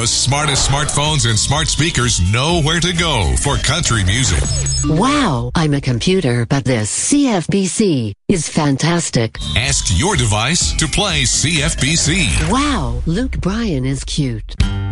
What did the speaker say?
The smartest smartphones and smart speakers know where to go for country music. Wow, I'm a computer, but this CFBC is fantastic. Ask your device to play CFBC. Wow, Luke Bryan is cute.